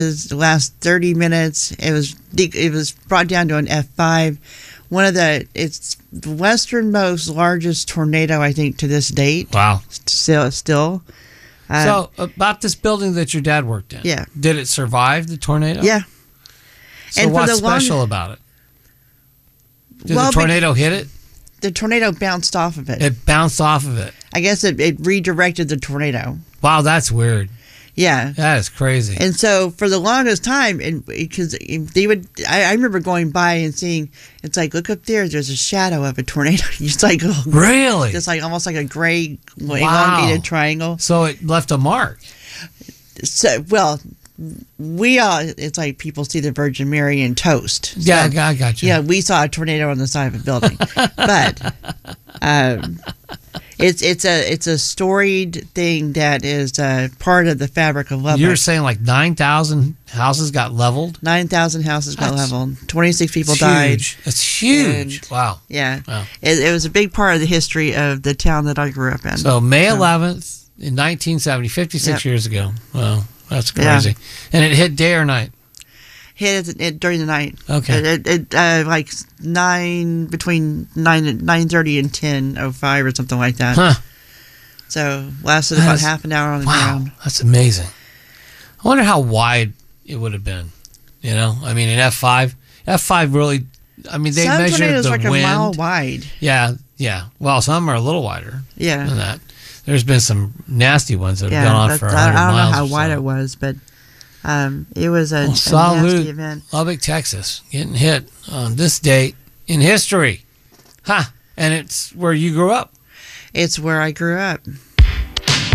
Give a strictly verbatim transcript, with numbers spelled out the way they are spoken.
the last thirty minutes. It was it was brought down to an F five. One of the it's the westernmost largest tornado, I think, to this date. Wow. Still, still. Uh, So about this building that your dad worked in. Yeah. Did it survive the tornado? Yeah. So And for what's the long- special about it? Did Well, the tornado hit it? The tornado bounced off of it. It bounced off of it. I guess it, it redirected the tornado. Wow, that's weird. Yeah. That is crazy. And so for the longest time, and because they would, I, I remember going by and seeing, it's like, look up there, there's a shadow of a tornado. It's like, oh, really? Just like almost like a gray, Wow. elongated triangle. So it left a mark. So, well, we all, it's like people see the Virgin Mary in toast. Yeah, So, I got you. Yeah, we saw a tornado on the side of a building. But um, it's it's a it's a storied thing that is uh, part of the fabric of Lubbock. You're saying like nine thousand houses got leveled? nine thousand houses got That's- leveled. twenty-six people It's died. huge. It's huge. And- Wow. Yeah. Wow. It, it was a big part of the history of the town that I grew up in. So May eleventh in nineteen seventy, fifty-six Yep. years ago. Wow, that's Yeah. crazy. And it hit day or night? Hit it, it during the night. Okay. It, it, it uh, like nine between nine and nine thirty and ten oh five or something like that. Huh. So lasted about That's- half an hour on the Wow, ground. that's amazing. I wonder how wide it would have been. You know, I mean, an F five, F five really. I mean, they Some measured tornadoes the like wind. a mile wide. Yeah, yeah. Well, some are a little wider Yeah. than that. There's been some nasty ones that have Yeah, gone on that's- for I, one hundred I don't know miles. how or wide so. it was, but um, it was a, Well, a nasty salute, event. Lubbock, Texas, getting hit on this date in history. Ha! Huh. And it's where you grew up. It's where I grew up.